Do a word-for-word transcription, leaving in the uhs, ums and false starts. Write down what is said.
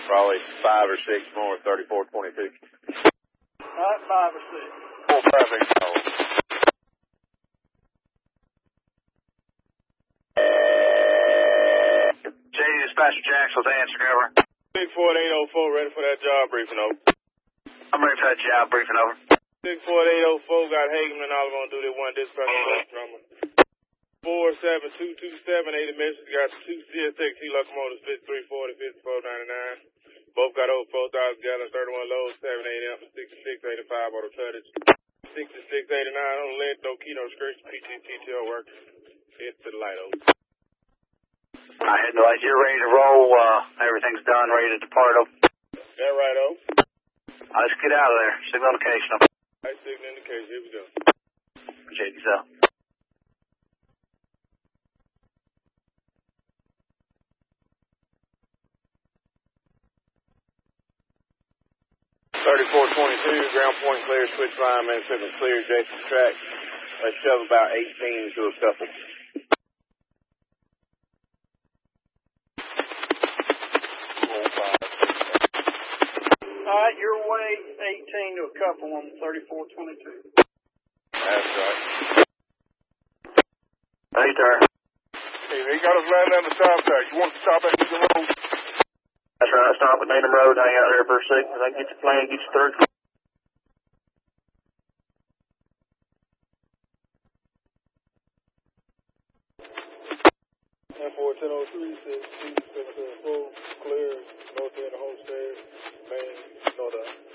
Probably five or six more, thirty-four twenty-two. All right, five or six. Four, five, six, oh. J D Dispatcher Jacksonville's answer, cover. six four eight oh four, ready for that job briefing, over. I'm ready for that job briefing, over. six four eight oh four, got Hageman and Oliver on duty, one dispatcher, drummer. four seven two two seven, eighty messages, got two C S X T locomotives, fifty-three forty, fifty-four ninety-nine. Both got over four thousand gallons, thirty-one loads, seven eight amp, sixty-six eighty-five auto tonnage. sixty-six eighty-nine on the lid, no key, no scratch, P T T T L work. Head to the light, over. I had no light. You're ready to roll. Uh, everything's done, ready to depart, over. That right, over. Uh, let's get out of there. Signal indication, over. Right, signal indication, here we go. Appreciate you, sir. thirty-four twenty-two, ground point clear, switch line, man, seven clear, Jason track. Let's shove about eighteen to a couple. All right, your way eighteen to a couple on thirty-four twenty-two. That's right. Hey, sir. Hey, they got us landing on the stop track. You want to stop at the road? That's right. Stop at Needham Road. Hang out there for a second. I can get your plane, get you through. F four ten oh three says two seven seven four, clear, north end of Homestead, main, no doubt.